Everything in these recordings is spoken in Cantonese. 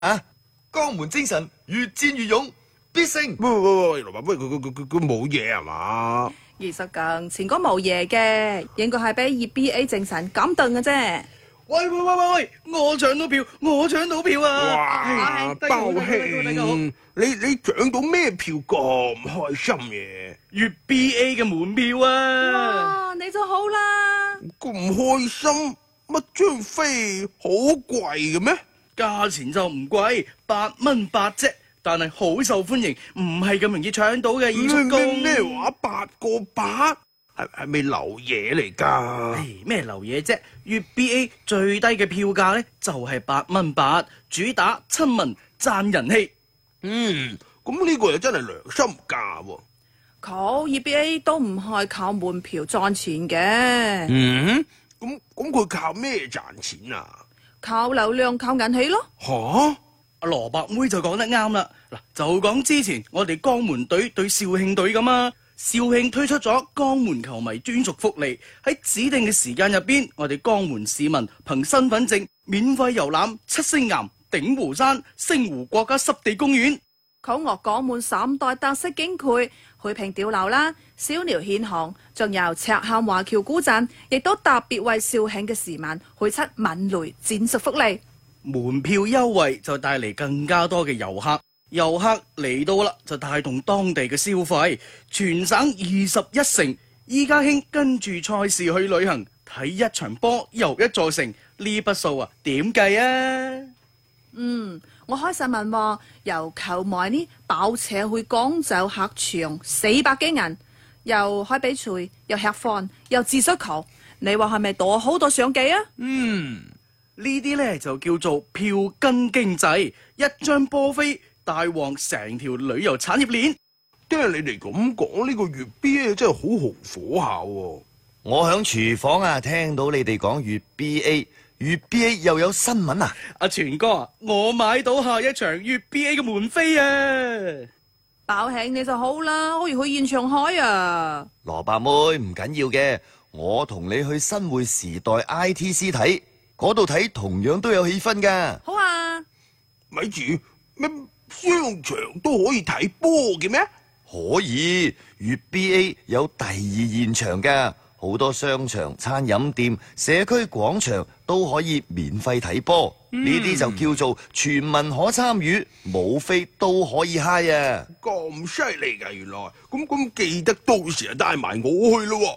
啊！江門精神，越戰越勇，必勝。 喂，羅伯，佢冇嘢係嘛？ 其實更前哥冇嘢嘅，應該係俾EBA 精神感動嘅啫。 喂！我搶到票啊！ 哇，包兄，你搶到咩票咁開心嘅？ 粵 BA 嘅門票啊！ 哇，你就好啦。 咁開心，乜張飛好貴嘅咩？ 價錢就唔貴，8蚊8啫，但係好受歡迎，唔係咁容易搶到嘅。二叔公咩話8個8？係咪流嘢嚟㗎？ 咩流嘢啫？粵 BA 最低嘅票價呢，就係8蚊8，主打親民賺人氣。 咁呢個又真係良心價喎。 靠 EBA 都唔係靠門票賺錢嘅。 咁佢靠咩賺錢啊？ 靠流量，靠人氣咯。 吓？ 阿羅伯妹就講得啱啦。嗱，就講之前我哋江門隊對肇慶隊咁啊。肇慶推出咗江門球迷專屬福利，喺指定嘅時間入邊，我哋江門市民憑身份證免費遊覽七星岩、鼎湖山、星湖國家濕地公園。 靠我江門3大特色景區，去平碉樓啦、小寮獻航，仲有赤坎華僑古鎮，亦都特別為肇慶嘅市民去出敏雷戰術福利。 門票優惠就帶嚟更加多嘅遊客。遊客嚟到啦，就帶動當地嘅消費，全省21城。依家興跟住賽事去旅行，睇一場波遊一座城，呢筆數啊點計啊？ 我開新聞話，由球迷呢包車去廣州客場400幾人，又開比賽，又吃飯，又自摔球，你話係咪多好多商機啊？ 呢啲呢就叫做票根經濟，一張波飛帶旺成條旅遊產業鏈。 聽你哋咁講，呢個粵 BA 真係好紅火下喎。 我響廚房啊，聽到你哋講粵 BA 又有新聞啊！ 阿全哥啊，我買到下一場粵 BA 嘅門飛啊！ 爆慶你就好啦，可以去現場開啊！ 羅伯妹唔緊要嘅，我同你去新會時代 ITC 睇，嗰度睇同樣都有氣氛㗎。 好啊！ 咪住咩？商場都可以睇波嘅咩？ 可以，粵 BA 有第二現場㗎，好多商場、餐飲店、社區廣場都可以免費睇波。呢啲就叫做全民可參與，冇飛都可以嗨啊！ 咁犀利㗎，原來咁記得到時啊帶埋我去咯。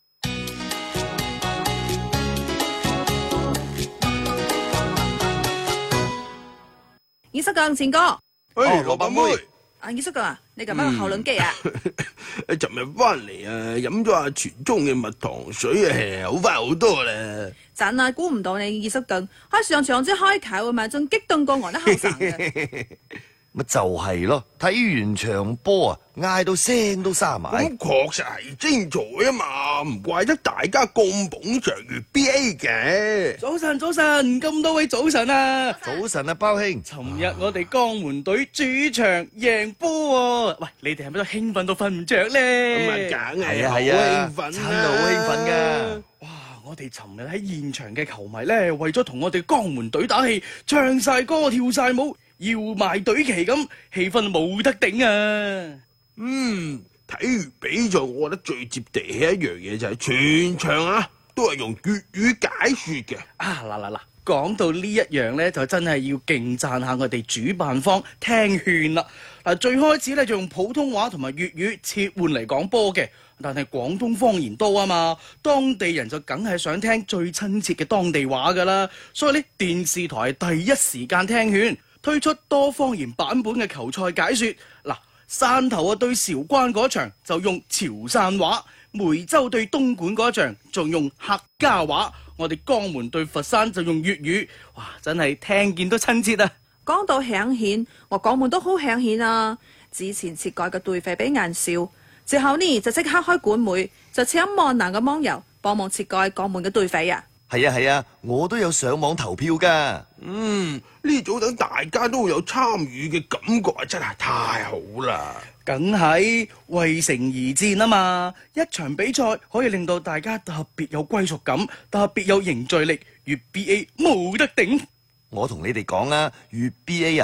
二叔講前哥。 羅伯妹， 二叔講啊，你咁樣個喉嚨機啊？ 尋日翻嚟啊，飲咗阿全中嘅蜜糖水啊，好翻好多啦。 真係估唔到你二叔講喺上場之開球啊嘛，仲激動過我啲後生嘅。 咪就係咯，睇完場波啊，嗌到聲都沙埋。 咁確實係精彩啊嘛，唔怪得大家咁捧場粵 BA 嘅。 早晨，咁多位早晨啊！ 早晨啊，包兄。 尋日我哋江門隊主場贏波喎，喂，你哋係咪都興奮到瞓唔着咧？ 咁啊，梗係好興奮，真係好興奮噶！ 哇，我哋尋日喺現場嘅球迷咧，為咗同我哋江門隊打氣，唱晒歌，跳晒舞。搖埋隊旗咁，氣氛冇得頂啊！ 睇完比賽，我覺得最接地氣一樣嘢就係全場啊都係用粵語解說嘅。 嗱，講到呢一樣呢，就真係要勁讚下我哋主辦方聽勸啦。嗱，最開始呢，就用普通話同埋粵語切換嚟講波嘅，但係廣東方言多啊嘛，當地人就梗係想聽最親切嘅當地話噶啦，所以呢，電視台第一時間聽勸。推出多方言版本嘅球賽解說，嗱，汕頭對韶關嗰場就用潮汕話，梅州對東莞嗰場仲用客家話，我哋江門對佛山就用粵語，哇，真係聽見都親切啊！ 講到響獻，我江門都好響獻啊！之前設計嘅隊費俾顏少，之後呢就即刻開管媒，就請萬能嘅網友幫忙設計江門嘅隊費啊！ 係啊，我都有上網投票噶。 呢組等大家都有參與嘅感覺啊，真係太好啦！ 梗係為城而戰啊嘛！一場比賽可以令到大家特別有歸屬感，特別有凝聚力，粵 BA 冇得頂。 我同你哋講啊，粵 BA 啊